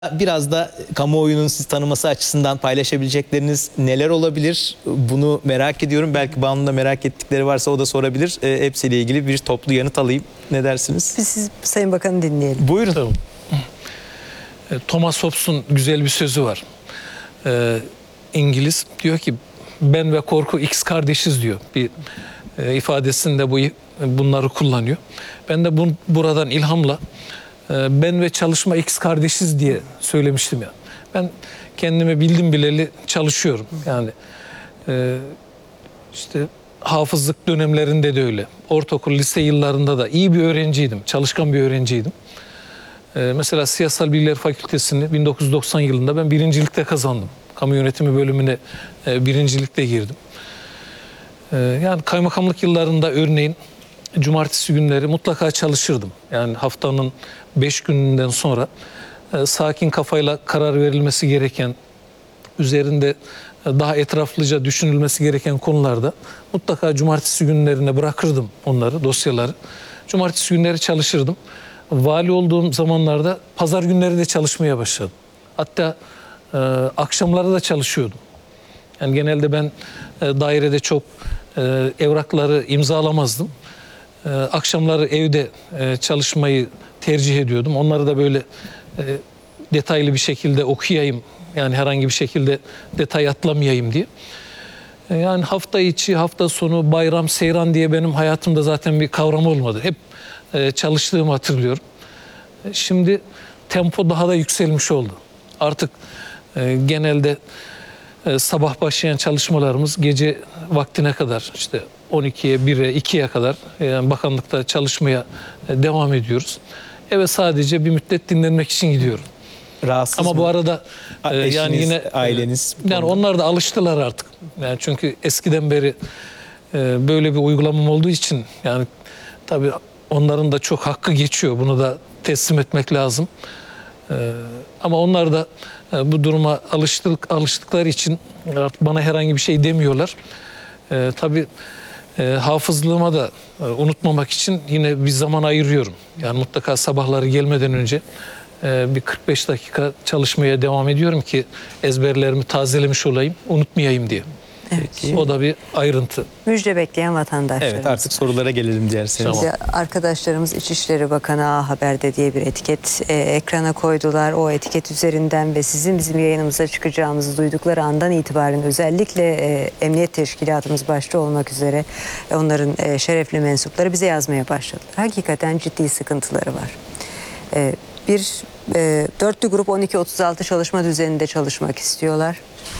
Biraz da kamuoyunun sizi tanıması açısından paylaşabilecekleriniz neler olabilir? Bunu merak ediyorum. Belki Banu'nun da merak ettikleri varsa o da sorabilir. Hepsiyle ilgili bir toplu yanıt alayım. Ne dersiniz? Biz siz Sayın Bakan'ı dinleyelim. Buyurun. Tamam. Thomas Hobbes'un güzel bir sözü var. İngiliz diyor ki ben ve korku X kardeşiz diyor. Bir ifadesinde bunları kullanıyor. Ben de buradan ilhamla ben ve çalışma X kardeşiz diye söylemiştim ya. Ben kendimi bildim bileli çalışıyorum. Yani işte hafızlık dönemlerinde de öyle. Ortaokul, lise yıllarında da iyi bir öğrenciydim. Çalışkan bir öğrenciydim. Mesela Siyasal Bilgiler Fakültesini 1990 yılında ben birincilikte kazandım. Kamu yönetimi bölümüne birincilikte girdim. Yani kaymakamlık yıllarında örneğin cumartesi günleri mutlaka çalışırdım. Yani haftanın 5 gününden sonra sakin kafayla karar verilmesi gereken, üzerinde daha etraflıca düşünülmesi gereken konularda mutlaka cumartesi günlerine bırakırdım onları, dosyaları. Cumartesi günleri çalışırdım. Vali olduğum zamanlarda pazar günleri de çalışmaya başladım. Hatta akşamları da çalışıyordum. Yani genelde ben dairede çok evrakları imzalamazdım. Akşamları evde çalışmayı tercih ediyordum. Onları da böyle detaylı bir şekilde okuyayım. Yani herhangi bir şekilde detay atlamayayım diye. Yani hafta içi, hafta sonu, bayram, seyran diye benim hayatımda zaten bir kavram olmadı. Hep çalıştığımı hatırlıyorum. Şimdi tempo daha da yükselmiş oldu. Artık genelde sabah başlayan çalışmalarımız gece vaktine kadar, işte 12'ye, 1'e, 2'ye kadar yani bakanlıkta çalışmaya devam ediyoruz. Eve sadece bir müddet dinlenmek için gidiyorum. Rahatsız Ama mı? bu arada Eşiniz, yani yine aileniz yani onlar da alıştılar artık. Yani çünkü eskiden beri böyle bir uygulamam olduğu için yani tabii onların da çok hakkı geçiyor. Bunu da teslim etmek lazım. Ama onlar da bu duruma alıştıkları için artık bana herhangi bir şey demiyorlar. Tabii hafızlığıma da unutmamak için yine bir zaman ayırıyorum. Yani mutlaka sabahları gelmeden önce bir 45 dakika çalışmaya devam ediyorum ki ezberlerimi tazelemiş olayım, unutmayayım diye. Evet. O da bir ayrıntı. Müjde bekleyen vatandaşlarımız. Evet, artık sorulara gelelim dilerseniz. Tamam. Arkadaşlarımız İçişleri Bakanı A Haber'de diye bir etiket ekrana koydular. O etiket üzerinden ve sizin bizim yayınımıza çıkacağımızı duydukları andan itibaren özellikle Emniyet Teşkilatımız başta olmak üzere onların şerefli mensupları bize yazmaya başladılar. Hakikaten ciddi sıkıntıları var. Dörtlü grup 12-36 çalışma düzeninde çalışmak istiyorlar.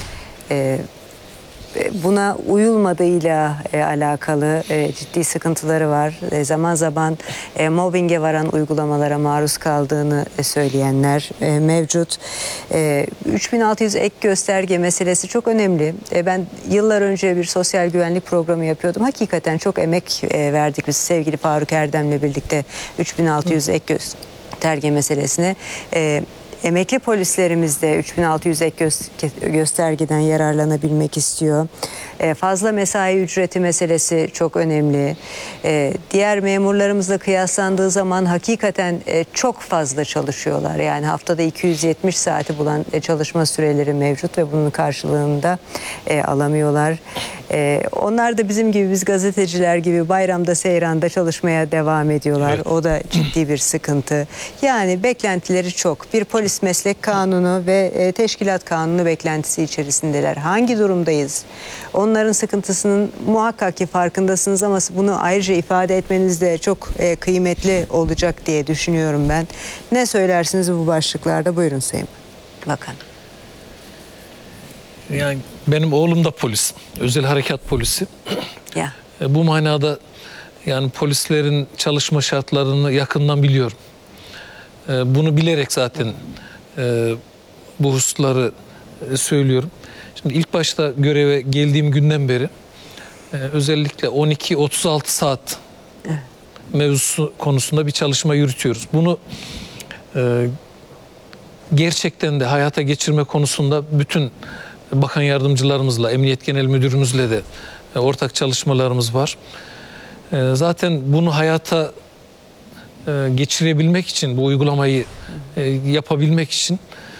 Buna uyulmadığıyla alakalı ciddi sıkıntıları var. Zaman zaman mobbinge varan uygulamalara maruz kaldığını söyleyenler mevcut. 3600 ek gösterge meselesi çok önemli. Ben yıllar önce bir sosyal güvenlik programı yapıyordum. Hakikaten çok emek verdik biz sevgili Faruk Erdem'le birlikte 3600 ek gösterge meselesine. Emekli polislerimiz de 3600 ek göstergeden yararlanabilmek istiyor. Fazla mesai ücreti meselesi çok önemli. Diğer memurlarımızla kıyaslandığı zaman hakikaten çok fazla çalışıyorlar. Yani haftada 270 saati bulan çalışma süreleri mevcut ve bunun karşılığında alamıyorlar. Onlar da bizim gibi, biz gazeteciler gibi bayramda, seyranda çalışmaya devam ediyorlar. Evet. O da ciddi bir sıkıntı. Yani beklentileri çok. Bir polis meslek kanunu ve teşkilat kanunu beklentisi içerisindeler. Hangi durumdayız? Onların sıkıntısının muhakkak ki farkındasınız ama bunu ayrıca ifade etmeniz de çok kıymetli olacak diye düşünüyorum ben. Ne söylersiniz bu başlıklarda? Buyurun Sayın Bakan. Yani benim oğlum da polis. Özel harekat polisi. Ya. Bu manada yani polislerin çalışma şartlarını yakından biliyorum. Bunu bilerek zaten bu hususları söylüyorum. Şimdi ilk başta göreve geldiğim günden beri özellikle 12-36 saat mevzusu konusunda bir çalışma yürütüyoruz. Bunu gerçekten de hayata geçirme konusunda bütün bakan yardımcılarımızla, Emniyet Genel Müdürümüzle de ortak çalışmalarımız var. Zaten bunu hayata geçirebilmek için, bu uygulamayı yapabilmek için